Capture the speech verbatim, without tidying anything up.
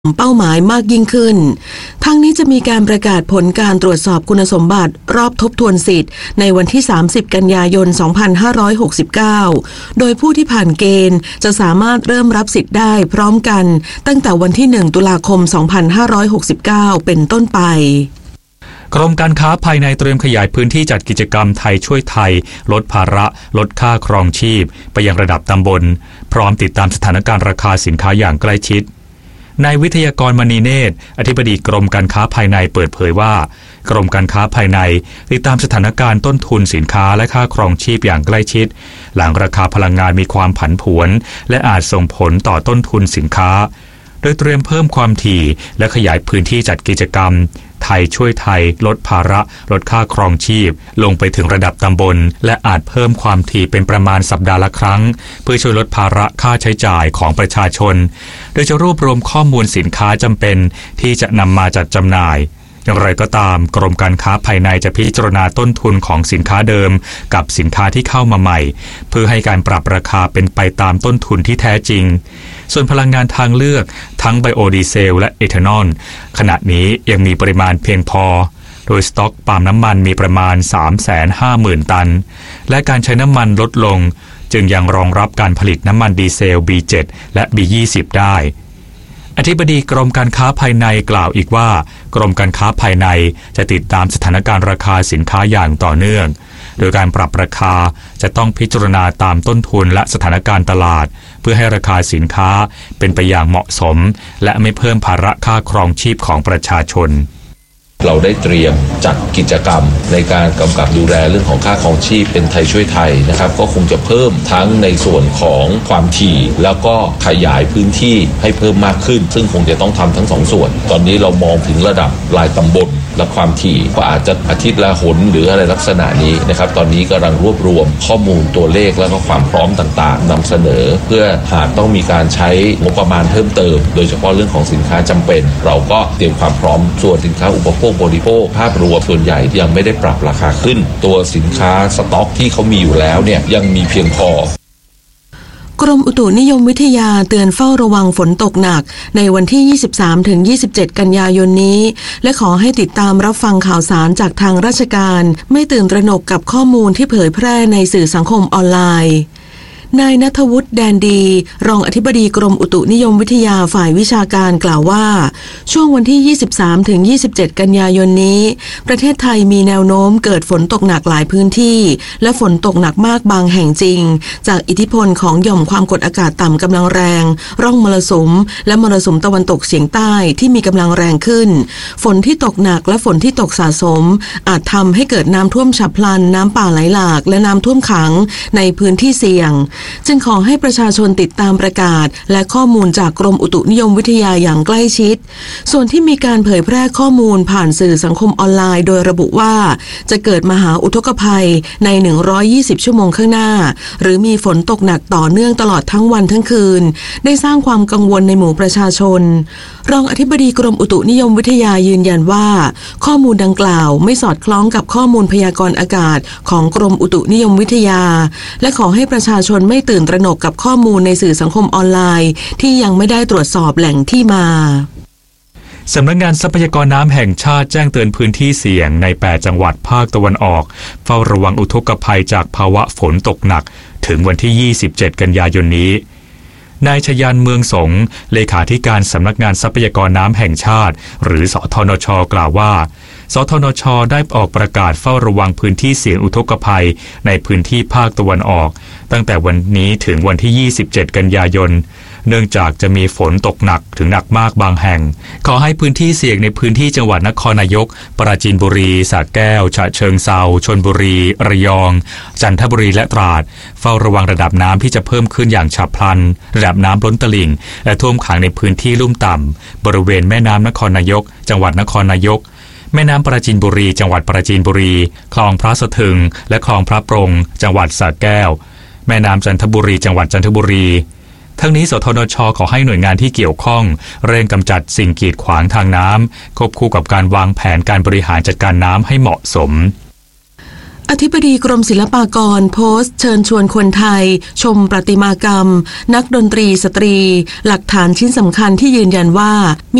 เป้าหมายมากยิ่งขึ้นทั้งนี้จะมีการประกาศผลการตรวจสอบคุณสมบัติรอบทบทวนสิทธิ์ในวันที่สามสิบกันยายนสองพันห้าร้อยหกสิบเก้าโดยผู้ที่ผ่านเกณฑ์จะสามารถเริ่มรับสิทธิ์ได้พร้อมกันตั้งแต่วันที่หนึ่งตุลาคมสองพันห้าร้อยหกสิบเก้าเป็นต้นไปกรมการค้าภายในเตรียมขยายพื้นที่จัดกิจกรรมไทยช่วยไทยลดภาระลดค่าครองชีพไปยังระดับตำบลพร้อมติดตามสถานการณ์ราคาสินค้าอย่างใกล้ชิดนายวิทยากรมณีเนตรอธิบดีกรมการค้าภายในเปิดเผยว่ากรมการค้าภายในติดตามสถานการณ์ต้นทุนสินค้าและค่าครองชีพอย่างใกล้ชิดหลังราคาพลังงานมีความผันผวนและอาจส่งผลต่อต้นทุนสินค้าโดยเตรียมเพิ่มความถี่และขยายพื้นที่จัดกิจกรรมไทยช่วยไทยลดภาระลดค่าครองชีพลงไปถึงระดับตำบลและอาจเพิ่มความถี่เป็นประมาณสัปดาห์ละครั้งเพื่อช่วยลดภาระค่าใช้จ่ายของประชาชนโดยจะรวบรวมข้อมูลสินค้าจำเป็นที่จะนำมาจัดจำหน่ายอย่างไรก็ตามกรมการค้าภายในจะพิจารณาต้นทุนของสินค้าเดิมกับสินค้าที่เข้ามาใหม่เพื่อให้การปรับราคาเป็นไปตามต้นทุนที่แท้จริงส่วนพลังงานทางเลือกทั้งไบโอดีเซลและเอทานอลขณะนี้ยังมีปริมาณเพียงพอโดยสต็อกปาล์มน้ำมันมีประมาณ สามแสนห้าหมื่น ตันและการใช้น้ำมันลดลงจึงยังรองรับการผลิตน้ำมันดีเซล บี เจ็ด และ บี ยี่สิบ ได้อธิบดีกรมการค้าภายในกล่าวอีกว่ากรมการค้าภายในจะติดตามสถานการณ์ราคาสินค้าอย่างต่อเนื่องโดยการปรับราคาจะต้องพิจารณาตามต้นทุนและสถานการณ์ตลาดเพื่อให้ราคาสินค้าเป็นไปอย่างเหมาะสมและไม่เพิ่มภาระค่าครองชีพของประชาชนเราได้เตรียมจัดกิจกรรมในการกำกับดูแลเรื่องของค่าครองชีพเป็นไทยช่วยไทยนะครับก็คงจะเพิ่มทั้งในส่วนของความถี่แล้วก็ขยายพื้นที่ให้เพิ่มมากขึ้นซึ่งคงจะต้องทำทั้งสองส่วนตอนนี้เรามองถึงระดับรายตำบลและความถี่ก็อาจจะอาทิตย์ละหนหรืออะไรลักษณะนี้นะครับตอนนี้กำลังรวบรวมข้อมูลตัวเลขแล้วก็ความพร้อมต่างๆนำเสนอเพื่อหากต้องมีการใช้งบประมาณเพิ่มเติมโดยเฉพาะเรื่องของสินค้าจำเป็นเราก็เตรียมความพร้อมส่วนสินค้าอุปโภคบริโภคภาพรวมส่วนใหญ่ยังไม่ได้ปรับราคาขึ้นตัวสินค้าสต็อกที่เขามีอยู่แล้วเนี่ยยังมีเพียงพอกรมอุตุนิยมวิทยาเตือนเฝ้าระวังฝนตกหนักในวันที่ ยี่สิบสามถึงยี่สิบเจ็ด กันยายนนี้และขอให้ติดตามรับฟังข่าวสารจากทางราชการไม่ตื่นตระหนกกับข้อมูลที่เผยแพร่ในสื่อสังคมออนไลน์นายณัฐวุฒิแดนดีรองอธิบดีกรมอุตุนิยมวิทยาฝ่ายวิชาการกล่าวว่าช่วงวันที่ ยี่สิบสามถึงยี่สิบเจ็ด กันยายนนี้ประเทศไทยมีแนวโน้มเกิดฝนตกหนักหลายพื้นที่และฝนตกหนักมากบางแห่งจริงจากอิทธิพลของหย่อมความกดอากาศต่ำกำลังแรงร่องมรสุมและมรสุมตะวันตกเฉียงใต้ที่มีกำลังแรงขึ้นฝนที่ตกหนักและฝนที่ตกสะสมอาจทำให้เกิดน้ำท่วมฉับพลันน้ำป่าไหลหลากและน้ำท่วมขังในพื้นที่เสี่ยงจึงขอให้ประชาชนติดตามประกาศและข้อมูลจากกรมอุตุนิยมวิทยาอย่างใกล้ชิดส่วนที่มีการเผยแพร่ข้อมูลผ่านสื่อสังคมออนไลน์โดยระบุว่าจะเกิดมหาอุทกภัยในหนึ่งร้อยยี่สิบชั่วโมงข้างหน้าหรือมีฝนตกหนักต่อเนื่องตลอดทั้งวันทั้งคืนได้สร้างความกังวลในหมู่ประชาชนรองอธิบดีกรมอุตุนิยมวิทยายืนยันว่าข้อมูลดังกล่าวไม่สอดคล้องกับข้อมูลพยากรณ์อากาศของกรมอุตุนิยมวิทยาและขอให้ประชาชนไม่ตื่นตระหนกกับข้อมูลในสื่อสังคมออนไลน์ที่ยังไม่ได้ตรวจสอบแหล่งที่มาสำนักงานทรัพยากรน้ำแห่งชาติแจ้งเตือนพื้นที่เสี่ยงในแปดจังหวัดภาคตะวันออกเฝ้าระวังอุทกภัยจากภาวะฝนตกหนักถึงวันที่ยี่สิบเจ็ดกันยายนนี้นายชยันเมืองสงเลขาธิการสำนักงานทรัพยากรน้ำแห่งชาติหรือสทนช.กล่าวว่าสทนช.ได้ออกประกาศเฝ้าระวังพื้นที่เสี่ยงอุทกภัยในพื้นที่ภาคตะวันออกตั้งแต่วันนี้ถึงวันที่ยี่สิบเจ็ดกันยายนเนื่องจากจะมีฝนตกหนักถึงหนักมากบางแห่งขอให้พื้นที่เสี่ยงในพื้นที่จังหวัดนครนายกปราจีนบุรีสระแก้วฉะเชิงเทราชลบุรีระยองจันทบุรีและตราดเฝ้าระวังระดับน้ำที่จะเพิ่มขึ้นอย่างฉับพลันระดับน้ำล้นตลิ่งและท่วมขังในพื้นที่ลุ่มต่ำบริเวณแม่น้ำนครนายกจังหวัดนครนายกแม่น้ำปราจีนบุรีจังหวัดปราจีนบุรีคลองพระสะทึงและคลองพระปรงจังหวัดสระแก้วแม่น้ำจันทบุรีจังหวัดจันทบุรีทั้งนี้สทนช.ขอให้หน่วยงานที่เกี่ยวข้องเร่งกำจัดสิ่งกีดขวางทางน้ำควบคู่กับการวางแผนการบริหารจัดการน้ำให้เหมาะสมอธิบดีกรมศิลปากรโพสต์เชิญชวนคนไทยชมประติมากรรมนักดนตรีสตรีหลักฐานชิ้นสำคัญที่ยืนยันว่า